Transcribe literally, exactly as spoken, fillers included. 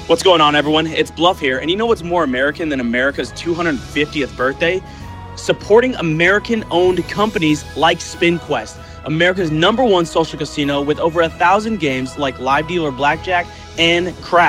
What's going on, everyone? It's Bluff here, and you know what's more American than America's two hundred fiftieth birthday? Supporting American-owned companies like SpinQuest, America's number one social casino with over a thousand games like live dealer blackjack and craps.